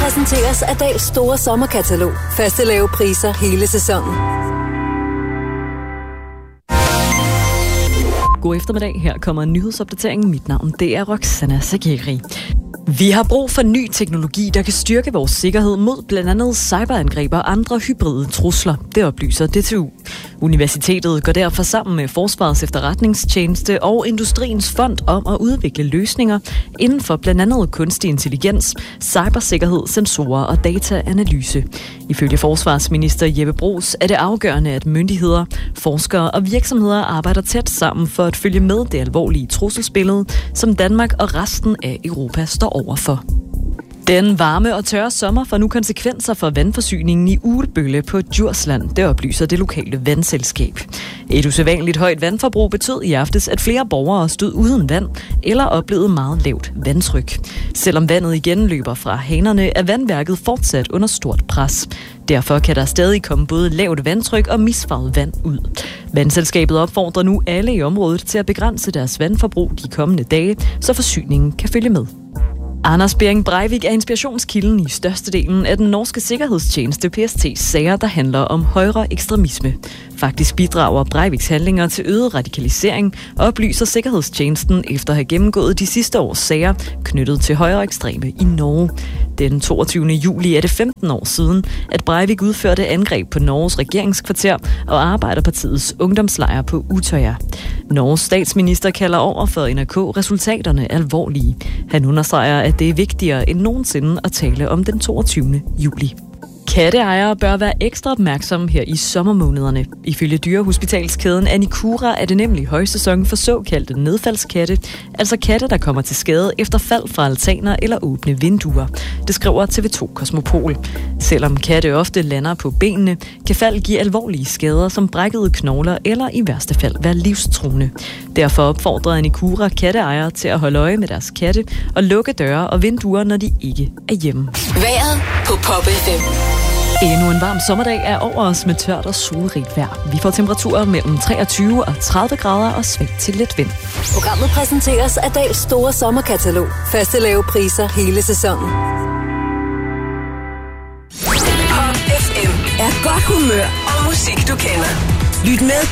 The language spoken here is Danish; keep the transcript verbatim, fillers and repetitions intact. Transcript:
præsenteres af Dahls store sommerkatalog. Faste lave priser hele sæsonen. God eftermiddag. Her kommer en nyhedsopdatering. Mit navn det er Roxana Sageri. Vi har brug for ny teknologi, der kan styrke vores sikkerhed mod blandt andet cyberangreb og andre hybride trusler. Det oplyser D T U. Universitetet går derfor sammen med Forsvarets Efterretningstjeneste og Industriens Fond om at udvikle løsninger inden for blandt andet kunstig intelligens, cybersikkerhed, sensorer og dataanalyse. Ifølge forsvarsminister Jeppe Bruus er det afgørende, at myndigheder, forskere og virksomheder arbejder tæt sammen for at følge med det alvorlige trusselsbillede, som Danmark og resten af Europa står overfor. Den varme og tørre sommer får nu konsekvenser for vandforsyningen i Ugelbølle på Djursland. Det oplyser det lokale vandselskab. Et usædvanligt højt vandforbrug betød i aftes, at flere borgere stod uden vand eller oplevede meget lavt vandtryk. Selvom vandet igen løber fra hanerne, er vandværket fortsat under stort pres. Derfor kan der stadig komme både lavt vandtryk og misfarvet vand ud. Vandselskabet opfordrer nu alle i området til at begrænse deres vandforbrug de kommende dage, så forsyningen kan følge med. Anders Behring Breivik er inspirationskilden i størstedelen af den norske sikkerhedstjeneste P S T's sager, der handler om højre ekstremisme. Faktisk bidrager Breiviks handlinger til øget radikalisering, oplyser sikkerhedstjenesten efter at have gennemgået de sidste års sager knyttet til højre ekstreme i Norge. Den toogtyvende juli er det femten år siden, at Breivik udførte angreb på Norges regeringskvarter og Arbejderpartiets ungdomslejr på Utøya. Norges statsminister kalder over for N R K resultaterne alvorlige. Han understreger, at det er vigtigere end nogensinde at tale om den toogtyvende juli. Katteejere bør være ekstra opmærksomme her i sommermånederne. Ifølge dyrehospitalskæden Anicura er det nemlig højsæson for såkaldte nedfaldskatte, altså katte, der kommer til skade efter fald fra altaner eller åbne vinduer. Det skriver T V to Kosmopol. Selvom katte ofte lander på benene, kan fald give alvorlige skader som brækkede knogler eller i værste fald være livstruende. Derfor opfordrer Anicura katteejere til at holde øje med deres katte og lukke døre og vinduer, når de ikke er hjemme. Vejret på Pop F M. Endnu en varm sommerdag er over os med tørt og solrigt vejr. Vi får temperaturer mellem treogtyve og tredive grader og sving til let vind. Programmet præsenteres af Dahls store sommerkatalog. Faste lave priser hele sæsonen. Pop F M er godt humør og musik, du kender. Lyt med